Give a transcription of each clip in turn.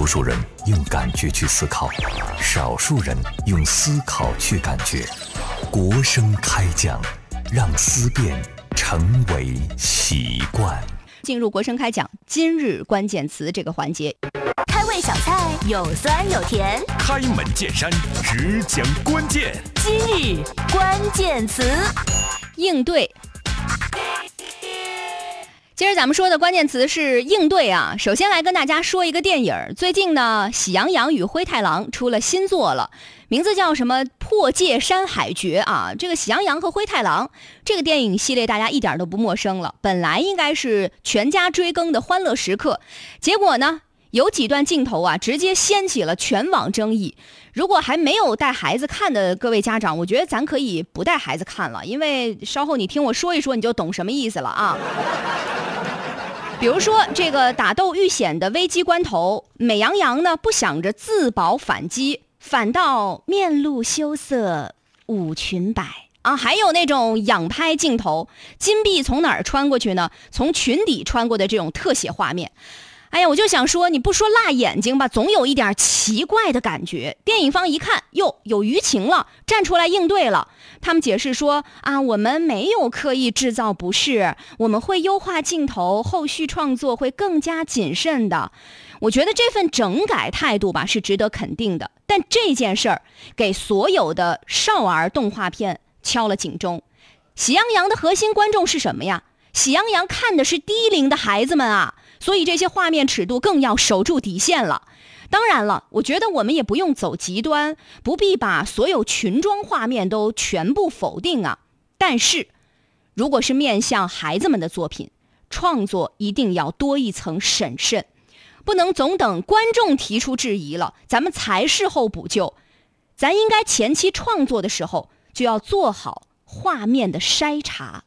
数人用感觉去思考，少数人用思考去感觉。国声开讲，让思辨成为习惯。 进入国声开讲今日关键词这个环节， 开胃小菜有酸有甜， 开门见山只讲关键。 今日关键词， 应对。今儿咱们说的关键词是应对啊。首先来跟大家说一个电影，最近呢，喜羊羊与灰太狼出了新作了，名字叫什么破戒山海诀啊。这个喜羊羊和灰太狼这个电影系列大家一点都不陌生了，本来应该是全家追更的欢乐时刻，结果呢有几段镜头啊直接掀起了全网争议。如果还没有带孩子看的各位家长，我觉得咱可以不带孩子看了，因为稍后你听我说一说你就懂什么意思了啊。比如说这个打斗遇险的危机关头，美羊羊呢不想着自保反击，反倒面露羞涩舞裙摆啊。还有那种仰拍镜头，金币从哪儿穿过去呢？从裙底穿过的这种特写画面。哎呀，我就想说，你不说辣眼睛吧，总有一点奇怪的感觉。电影方一看，哟，有舆情了，站出来应对了。他们解释说啊，我们没有刻意制造不适，我们会优化镜头，后续创作会更加谨慎的。我觉得这份整改态度吧是值得肯定的，但这件事儿给所有的少儿动画片敲了警钟。喜羊羊的核心观众是什么呀？喜羊羊看的是低龄的孩子们啊，所以这些画面尺度更要守住底线了。当然了，我觉得我们也不用走极端，不必把所有群装画面都全部否定啊。但是如果是面向孩子们的作品，创作一定要多一层审慎，不能总等观众提出质疑了咱们才事后补救。咱应该前期创作的时候就要做好画面的筛查。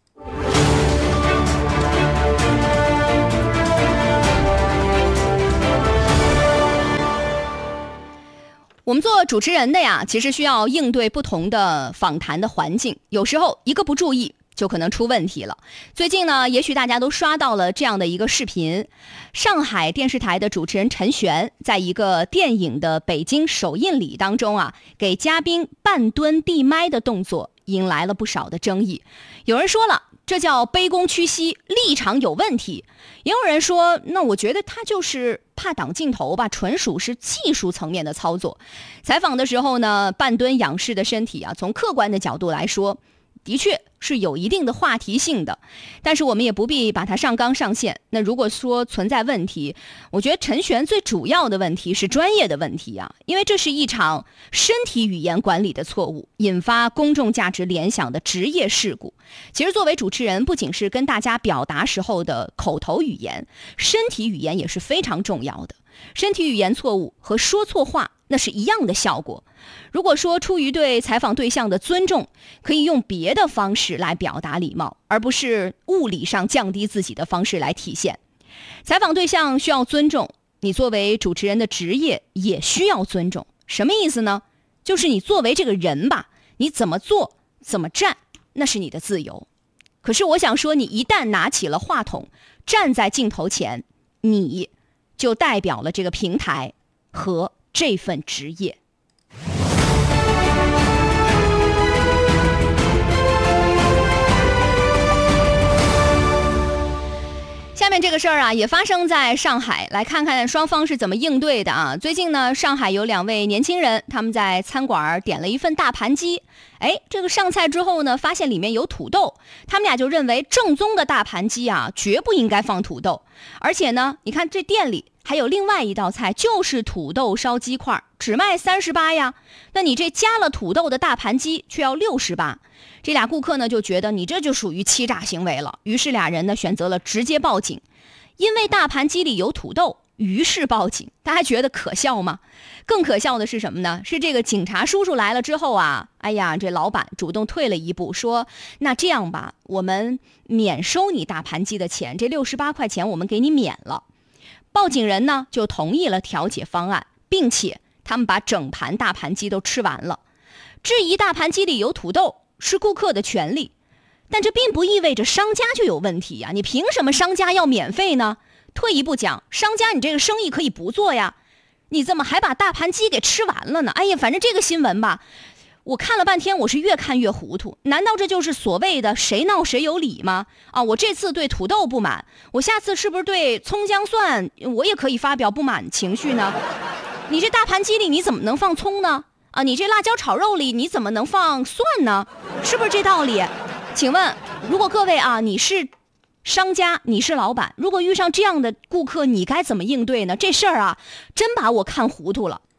我们做主持人的呀，其实需要应对不同的访谈的环境，有时候一个不注意就可能出问题了。最近呢，也许大家都刷到了这样的一个视频，上海电视台的主持人陈璇在一个电影的北京首映礼当中啊，给嘉宾半蹲递麦的动作引来了不少的争议。有人说了，这叫卑躬屈膝，立场有问题。也有人说，那我觉得他就是怕挡镜头吧，纯属是技术层面的操作。采访的时候呢，半蹲仰视的身体啊，从客观的角度来说，的确是有一定的话题性的，但是我们也不必把它上纲上线。那如果说存在问题，我觉得陈璇最主要的问题是专业的问题啊，因为这是一场身体语言管理的错误，引发公众价值联想的职业事故。其实作为主持人，不仅是跟大家表达时候的口头语言，身体语言也是非常重要的。身体语言错误和说错话那是一样的效果。如果说出于对采访对象的尊重，可以用别的方式来表达礼貌，而不是物理上降低自己的方式来体现。采访对象需要尊重，你作为主持人的职业也需要尊重。什么意思呢？就是你作为这个人吧，你怎么做怎么站，那是你的自由。可是我想说，你一旦拿起了话筒，站在镜头前，你就代表了这个平台和这份职业。下面这个事儿啊，也发生在上海，来看看双方是怎么应对的啊。最近呢，上海有2位年轻人，他们在餐馆点了一份大盘鸡，这个上菜之后呢，发现里面有土豆，他们俩就认为正宗的大盘鸡啊，绝不应该放土豆。而且呢，你看这店里还有另外一道菜，就是土豆烧鸡块，只卖38呀，那你这加了土豆的大盘鸡却要68。这俩顾客呢就觉得你这就属于欺诈行为了，于是俩人呢选择了直接报警。因为大盘鸡里有土豆，于是报警。大家觉得可笑吗？更可笑的是什么呢？是这个警察叔叔来了之后啊，这老板主动退了一步，说那这样吧，我们免收你大盘鸡的钱，这68块钱我们给你免了。报警人呢就同意了调解方案，并且他们把整盘大盘鸡都吃完了。质疑大盘鸡里有土豆是顾客的权利，但这并不意味着商家就有问题呀！你凭什么商家要免费呢？退一步讲，商家你这个生意可以不做呀， 你怎么还把大盘鸡给吃完了呢？哎呀，反正这个新闻吧，我看了半天，我是越看越糊涂。难道这就是所谓的谁闹谁有理吗？啊，我这次对土豆不满，我下次是不是对葱姜蒜我也可以发表不满情绪呢？你这大盘鸡里你怎么能放葱呢？啊，你这辣椒炒肉里你怎么能放蒜呢？是不是这道理？请问，如果各位啊，你是商家，你是老板，如果遇上这样的顾客，你该怎么应对呢？这事儿啊，真把我看糊涂了。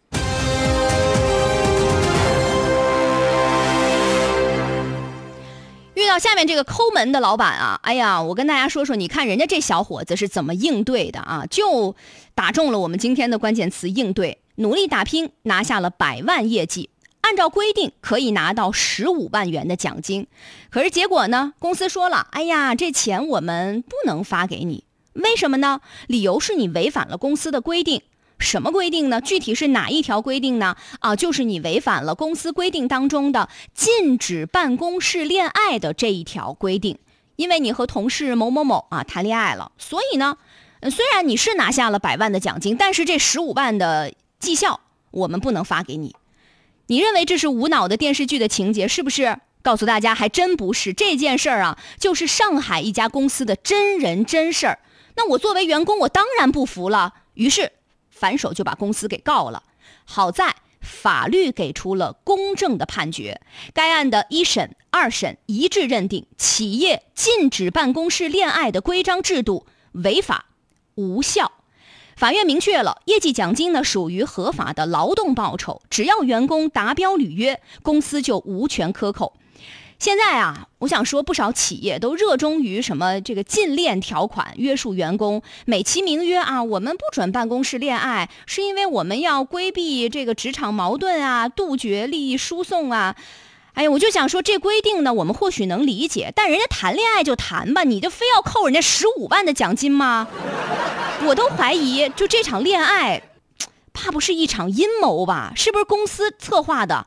遇到下面这个抠门的老板啊，哎呀，我跟大家说说，你看人家这小伙子是怎么应对的啊？就打中了我们今天的关键词应对，努力打拼，拿下了100万业绩。按照规定可以拿到15万元的奖金，可是结果呢？公司说了，哎呀，这钱我们不能发给你，为什么呢？理由是你违反了公司的规定。什么规定呢？具体是哪一条规定呢？啊，就是你违反了公司规定当中的禁止办公室恋爱的这一条规定。因为你和同事某某某啊谈恋爱了，所以呢，虽然你是拿下了100万的奖金，但是这15万的绩效我们不能发给你。你认为这是无脑的电视剧的情节是不是？告诉大家，还真不是。这件事儿啊，就是上海一家公司的真人真事儿。那我作为员工，我当然不服了，于是反手就把公司给告了。好在法律给出了公正的判决，该案的1审、2审一致认定企业禁止办公室恋爱的规章制度违法无效。法院明确了，业绩奖金呢属于合法的劳动报酬，只要员工达标履约，公司就无权克扣。现在啊，我想说，不少企业都热衷于什么这个禁恋条款约束员工，美其名曰啊，我们不准办公室恋爱，是因为我们要规避这个职场矛盾啊，杜绝利益输送啊。哎呀，我就想说，这规定呢，我们或许能理解，但人家谈恋爱就谈吧，你就非要扣人家15万的奖金吗？我都怀疑，就这场恋爱，怕不是一场阴谋吧？是不是公司策划的？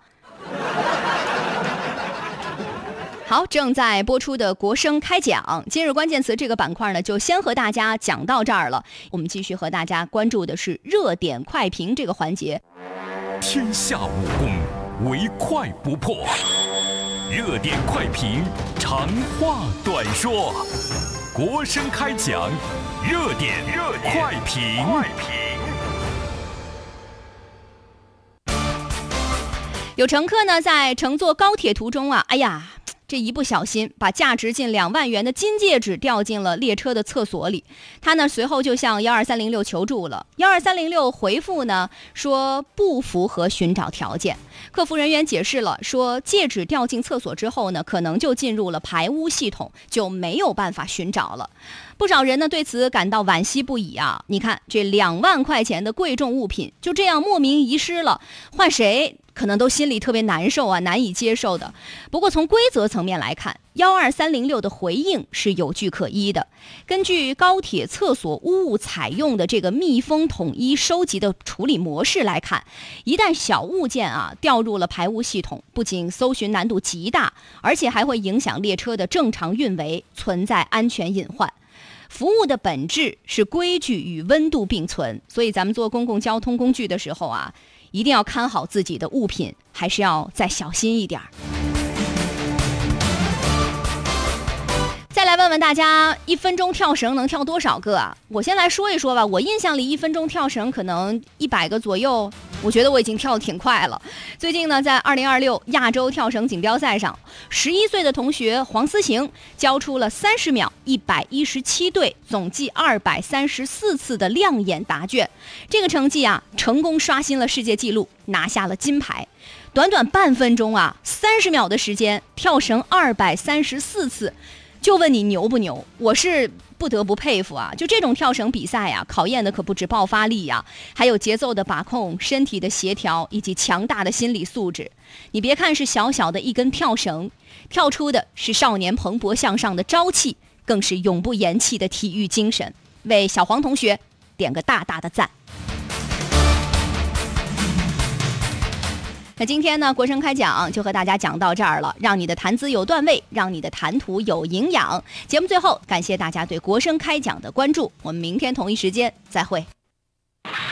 好，正在播出的国声开讲，今日关键词这个板块呢，就先和大家讲到这儿了。我们继续和大家关注的是热点快评这个环节。 天下武功，唯快不破。热点快评，长话短说。国声开讲，热点快评。 有乘客呢在乘坐高铁途中啊，哎呀，这一不小心把价值近2万元的金戒指掉进了列车的厕所里。他呢随后就向12306求助了。12306回复呢说不符合寻找条件。客服人员解释了，说戒指掉进厕所之后呢，可能就进入了排污系统，就没有办法寻找了。不少人呢对此感到惋惜不已啊！你看，这2万块钱的贵重物品就这样莫名遗失了，换谁可能都心里特别难受啊，难以接受的。不过从规则层面来看，12306的回应是有据可依的。根据高铁厕所污物采用的这个密封统一收集的处理模式来看，一旦小物件啊掉入了排污系统，不仅搜寻难度极大，而且还会影响列车的正常运维，存在安全隐患。服务的本质是规矩与温度并存，所以咱们坐公共交通工具的时候啊，一定要看好自己的物品，还是要再小心一点。再来问问大家，1分钟跳绳能跳多少个啊？我先来说一说吧，我印象里1分钟跳绳可能100个左右，我觉得我已经跳得挺快了。最近呢，在2026亚洲跳绳锦标赛上，11岁的同学黄思行交出了30秒117对，总计234次的亮眼答卷。这个成绩啊，成功刷新了世界纪录，拿下了金牌。短短半分钟啊，30秒的时间跳绳234次。就问你牛不牛？我是不得不佩服啊！就这种跳绳比赛啊，考验的可不止爆发力啊，还有节奏的把控、身体的协调以及强大的心理素质。你别看是小小的一根跳绳，跳出的是少年蓬勃向上的朝气，更是永不言弃的体育精神。为小黄同学点个大大的赞。那今天呢，国声开讲就和大家讲到这儿了，让你的谈资有段位，让你的谈吐有营养。节目最后，感谢大家对国声开讲的关注，我们明天同一时间再会。